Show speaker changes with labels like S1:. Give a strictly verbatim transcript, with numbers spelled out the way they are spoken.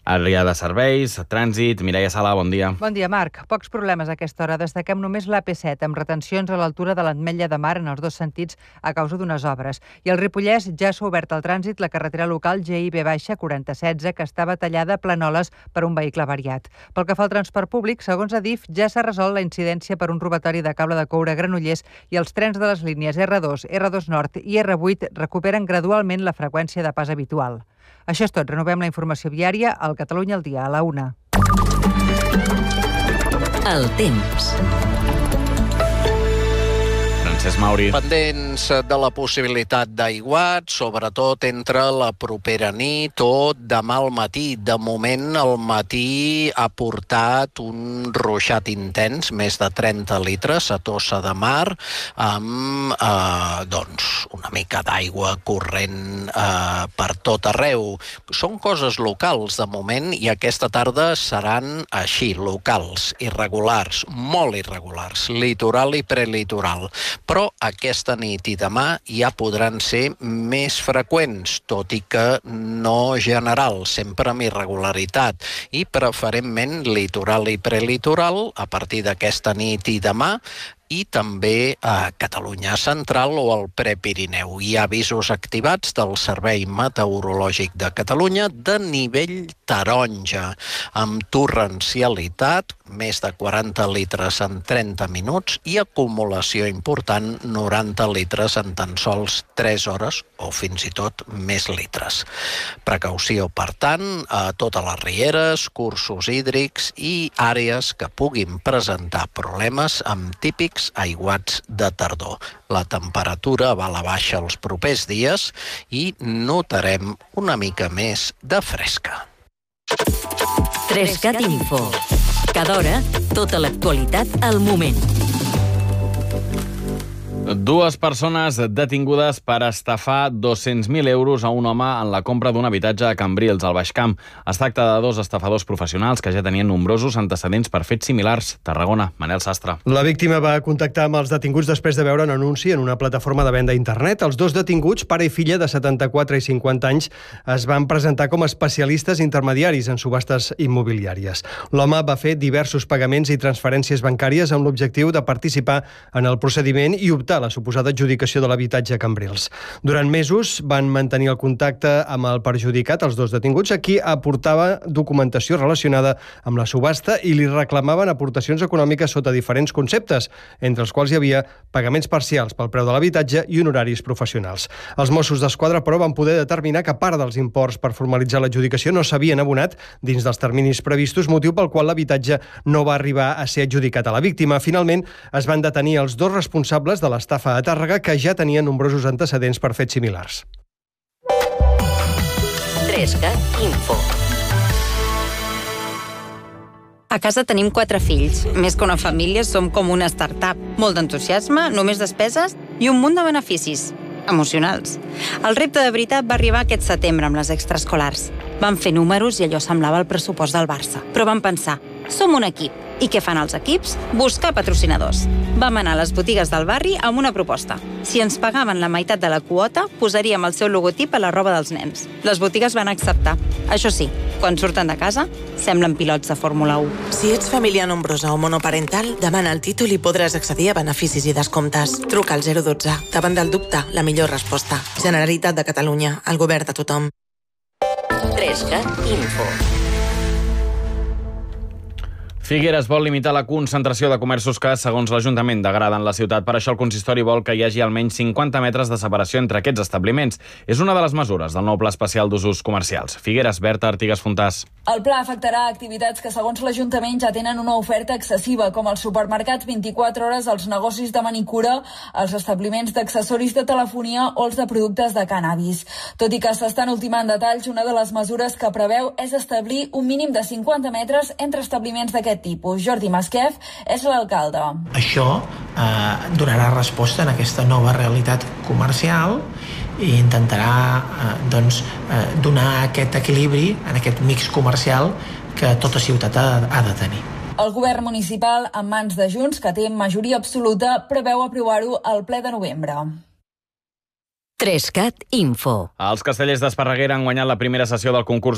S1: Àrea de serveis, trànsit, Mireia Sala, bon dia.
S2: Bon dia, Marc. Pocs problemes a aquesta hora. Destaquem només l'A P set, amb retencions a l'altura de l'Ametlla de Mar en els dos sentits a causa d'unes obres. I al Ripollès ja s'ha obert al trànsit la carretera local G I B quaranta setze, que estava tallada a planoles per un vehicle variat. Pel que fa al transport públic, segons Adif, ja s'ha resolt la incidència per un robatori de cable de coure a Granollers i els trens de les línies R dos, R dos Nord i R vuit recuperen gradualment la freqüència de pas habitual. Això és tot. Renovem la informació viària al Catalunya al dia, a la una.
S3: El temps.
S1: Francesc Mauri.
S4: Pendents de la possibilitat d'aiguat, sobretot entre la propera nit o demà al matí. De moment, el matí ha portat un ruixat intens, més de trenta litres a Tossa de Mar, amb eh, doncs, una mica d'aigua corrent eh, per tot arreu. Són coses locals, de moment, i aquesta tarda seran així, locals, irregulars, molt irregulars, litoral i prelitoral. Però aquesta nit i demà ja podran ser més freqüents, tot i que no general, sempre amb irregularitat, i preferentment litoral i prelitoral a partir d'aquesta nit i demà, i també a Catalunya Central o al Prepirineu. Hi ha avisos activats del Servei Meteorològic de Catalunya de nivell taronja, amb torrencialitat, més de quaranta litres en trenta minuts i acumulació important, noranta litres en tan sols tres hores o fins i tot més litres. Precaució, per tant, a totes les rieres, cursos hídrics i àrees que puguin presentar problemes amb típics aiguats de tardor. La temperatura va a la baixa els propers dies i notarem una mica més de fresca.
S3: Trescat Info. Cada hora, tota l'actualitat al moment.
S1: Dues persones detingudes per estafar dos-cents mil euros a un home en la compra d'un habitatge a Cambrils, al Baix Camp. Es tracta de dos estafadors professionals que ja tenien nombrosos antecedents per fets similars. Tarragona, Manel Sastre.
S5: La víctima va contactar amb els detinguts després de veure un anunci en una plataforma de venda a internet. Els dos detinguts, pare i filla de setanta-quatre i cinquanta anys, es van presentar com a especialistes intermediaris en subhastes immobiliàries. L'home va fer diversos pagaments i transferències bancàries amb l'objectiu de participar en el procediment i optar la suposada adjudicació de l'habitatge a Cambrils. Durant mesos van mantenir el contacte amb el perjudicat, els dos detinguts, a qui aportava documentació relacionada amb la subhasta i li reclamaven aportacions econòmiques sota diferents conceptes, entre els quals hi havia pagaments parcials pel preu de l'habitatge i honoraris professionals. Els Mossos d'Esquadra, però, van poder determinar que part dels imports per formalitzar l'adjudicació no s'havien abonat dins dels terminis previstos, motiu pel qual l'habitatge no va arribar a ser adjudicat a la víctima. Finalment, es van detenir els dos responsables de l'estafa a Tàrrega, que ja tenien nombrosos antecedents per fets similars.
S3: Trescat Info.
S6: A casa tenim quatre fills. Més que una família, som com una startup. Molt d'entusiasme, només despeses i un munt de beneficis emocionals. El repte de veritat va arribar aquest setembre amb les extraescolars. Vam fer números i allò semblava el pressupost del Barça. Però vam pensar, som un equip. I què fan els equips? Buscar patrocinadors. Vam anar a les botigues del barri amb una proposta. Si ens pagaven la meitat de la quota, posaríem el seu logotip a la roba dels nens. Les botigues van acceptar. Això sí, quan surten de casa, semblen pilots de Fórmula u.
S7: Si ets família nombrosa o monoparental, demana el títol i podràs accedir a beneficis i descomptes. Truca al zero dotze. Davant del dubte, la millor resposta. Generalitat de Catalunya, el govern de tothom.
S3: Trescat Info.
S1: Figueres vol limitar la concentració de comerços que, segons l'Ajuntament, degraden la ciutat. Per això el consistori vol que hi hagi almenys cinquanta metres de separació entre aquests establiments. És una de les mesures del nou Pla Especial d'Usos Comercials. Figueres, Berta Artigas Fontàs.
S8: El pla afectarà activitats que, segons l'Ajuntament, ja tenen una oferta excessiva, com els supermercats vint-i-quatre hores, els negocis de manicura, els establiments d'accessoris de telefonia o els de productes de cànnabis. Tot i que s'estan ultimant detalls, una de les mesures que preveu és establir un mínim de cinquanta metres entre establiments d'aquest tipus. Jordi Masquef és l'alcalde.
S9: Això eh, donarà resposta en aquesta nova realitat comercial i intentarà eh, doncs, eh, donar aquest equilibri en aquest mix comercial que tota ciutat ha, ha de tenir.
S8: El govern municipal, en mans de Junts, que té majoria absoluta, preveu aprovar-ho al ple de novembre.
S3: Trescat Info.
S1: Els Castellers d'Esparreguera han guanyat la primera sessió del concurs